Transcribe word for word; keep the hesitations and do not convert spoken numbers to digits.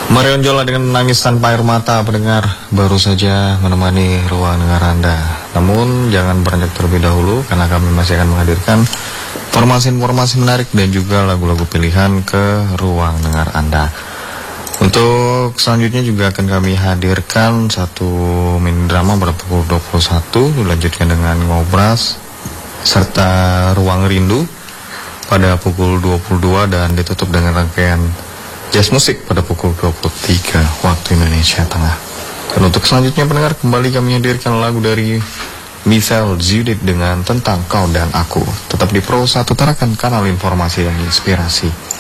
Marion Jola dengan Nangis Tanpa Air Mata, pendengar baru saja menemani ruang dengar Anda. Namun jangan beranjak terlebih dahulu karena kami masih akan menghadirkan informasi-informasi menarik dan juga lagu-lagu pilihan ke ruang dengar Anda. Untuk selanjutnya juga akan kami hadirkan satu mini drama pada pukul dua puluh satu, dilanjutkan dengan Ngobras serta Ruang Rindu pada pukul dua puluh dua dan ditutup dengan rangkaian jazz musik pada pukul dua puluh tiga waktu Indonesia Tengah. Dan untuk selanjutnya pendengar, kembali kami hadirkan lagu dari Michelle Judith dengan Tentang Kau dan Aku. Tetap di Pro satu, tarakan kanal informasi dan inspirasi.